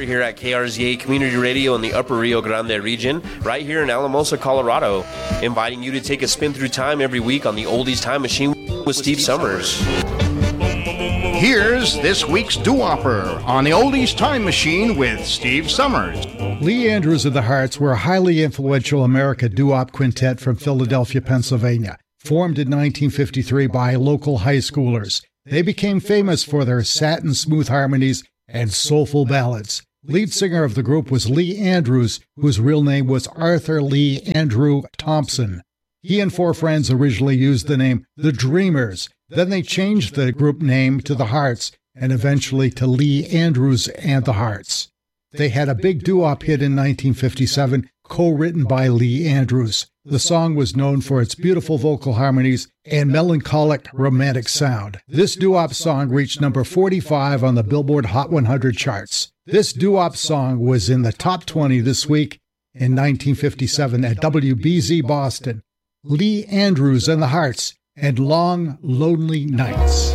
here at KRZA Community Radio in the Upper Rio Grande region, right here in Alamosa, Colorado, inviting you to take a spin through time every week on the Oldies Time Machine with Steve Summers. Here's this week's doo-wopper on the Oldies Time Machine with Steve Summers. Lee Andrews and the Hearts were a highly influential American doo-wop quintet from Philadelphia, Pennsylvania, formed in 1953 by local high schoolers. They became famous for their satin smooth harmonies and soulful ballads. Lead singer of the group was Lee Andrews, whose real name was Arthur Lee Andrew Thompson. He and four friends originally used the name The Dreamers. Then they changed the group name to The Hearts and eventually to Lee Andrews and the Hearts. They had a big doo-wop hit in 1957, co-written by Lee Andrews. The song was known for its beautiful vocal harmonies and melancholic romantic sound. This doo-wop song reached number 45 on the Billboard Hot 100 charts. This doo-wop song was in the top 20 this week in 1957 at WBZ Boston. Lee Andrews and the Hearts and Long Lonely Nights.